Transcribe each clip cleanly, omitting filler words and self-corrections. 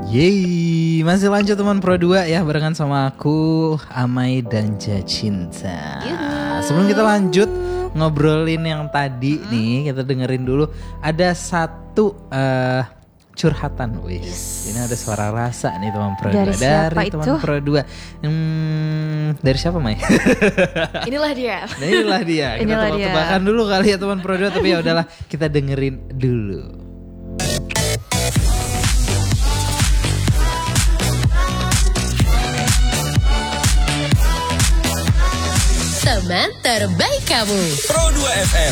Yeay, masih lanjut teman Pro 2 ya, barengan sama aku Amai dan Jacinta. Sebelum kita lanjut ngobrolin yang tadi nih, kita dengerin dulu ada satu curhatan, wis. Ini ada suara rasa nih teman Pro 2 dari siapa teman itu? Pro 2. Dari siapa, Mai? Inilah dia. Nah, inilah dia. Kita Inilah dia. tebak-tebakan dulu kali ya teman Pro 2, tapi ya udahlah, kita dengerin dulu. Teman terbaik kamu, Pro 2 FM.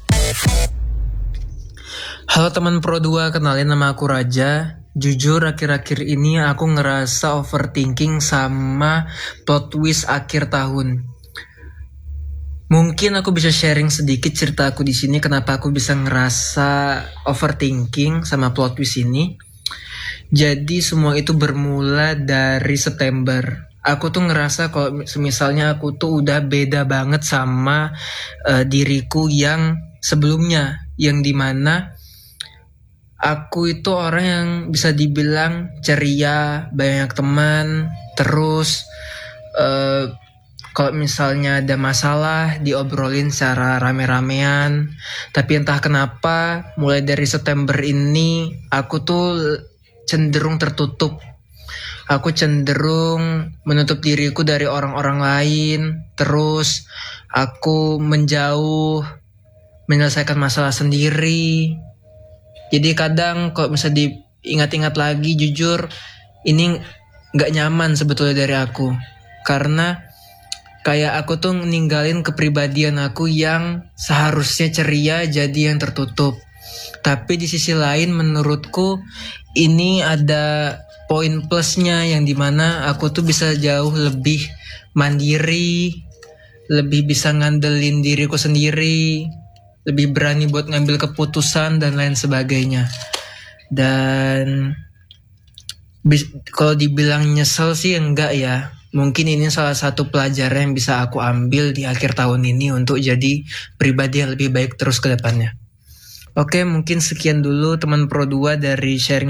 Halo teman Pro 2, kenalin nama aku Raja. Jujur akhir-akhir ini aku ngerasa overthinking sama plot twist akhir tahun. Mungkin aku bisa sharing sedikit cerita aku di sini kenapa aku bisa ngerasa overthinking sama plot twist ini. Jadi semua itu bermula dari September. Aku tuh ngerasa kalau misalnya aku tuh udah beda banget sama diriku yang sebelumnya, yang dimana aku itu orang yang bisa dibilang ceria, banyak teman, terus kalau misalnya ada masalah diobrolin secara rame-ramean. Tapi entah kenapa mulai dari September ini aku tuh cenderung tertutup. Aku cenderung menutup diriku dari orang-orang lain. Terus aku menjauh, menyelesaikan masalah sendiri. Jadi kadang kalau misalnya diingat-ingat lagi, jujur ini gak nyaman sebetulnya dari aku. Karena kayak aku tuh ninggalin kepribadian aku yang seharusnya ceria jadi yang tertutup. Tapi di sisi lain menurutku ini ada poin plusnya, yang dimana aku tuh bisa jauh lebih mandiri, lebih bisa ngandelin diriku sendiri, lebih berani buat ngambil keputusan dan lain sebagainya. Dan kalau dibilang nyesel sih enggak ya. Mungkin ini salah satu pelajaran yang bisa aku ambil di akhir tahun ini untuk jadi pribadi yang lebih baik terus ke depannya. Oke, mungkin sekian dulu teman Pro 2 dari sharing